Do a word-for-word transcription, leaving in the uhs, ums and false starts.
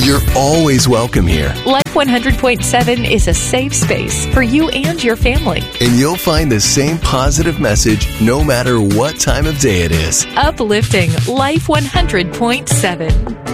You're always welcome here. Life one hundred point seven is a safe space for you and your family. And you'll find the same positive message no matter what time of day it is. Uplifting Life one hundred point seven.